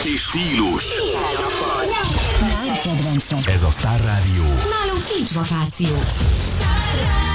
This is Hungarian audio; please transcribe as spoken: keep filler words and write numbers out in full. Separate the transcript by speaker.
Speaker 1: és stílus.
Speaker 2: Kedvencem.
Speaker 1: Ez a Star Rádió.
Speaker 2: Nálunk nincs vakáció. Star